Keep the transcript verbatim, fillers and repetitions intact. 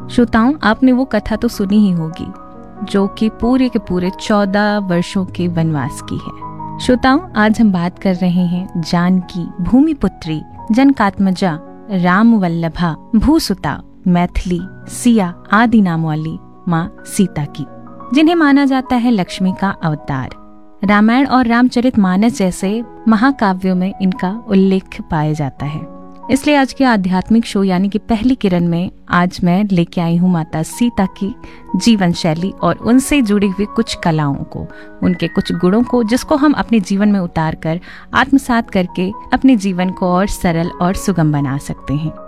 श्रोताओं, आपने वो कथा तो सुनी ही होगी जो कि पूरे के पूरे चौदह वर्षों के वनवास की है। श्रोताओं, आज हम बात कर रहे हैं जानकी, भूमिपुत्री, जनकात्मजा, राम वल्लभा, भूसुता, मैथिली, सिया आदि नाम वाली माँ सीता की, जिन्हें माना जाता है लक्ष्मी का अवतार। रामायण और रामचरितमानस जैसे महाकाव्यों में इनका उल्लेख पाया जाता है। इसलिए आज के आध्यात्मिक शो यानी कि पहली किरण में आज मैं लेके आई हूँ माता सीता की जीवन शैली और उनसे जुड़ी हुई कुछ कलाओं को, उनके कुछ गुणों को, जिसको हम अपने जीवन में उतार कर आत्मसात करके अपने जीवन को और सरल और सुगम बना सकते हैं।